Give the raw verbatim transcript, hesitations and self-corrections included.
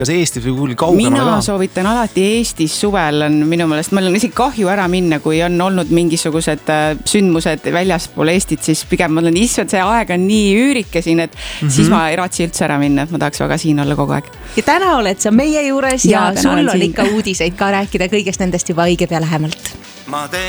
kas Eestis või kuhugi kaugemale mina ka? soovitan alati Eestis suvel on minu meelest, meil on isegi kahju ära minna, kui on olnud mingisugused sündmused väljaspool Eestit, siis pigem ma olen issand, see aeg on nii üürike siin, et mm -hmm. siis ma ei raatsi üldse ära minna, et ma tahaks väga siin olla kogu aeg. Ja täna oled sa meie juures ja, ja sul on siin. ikka uudiseid ka rääkida kõigest nendest juba õige pea lähemalt. Ma teen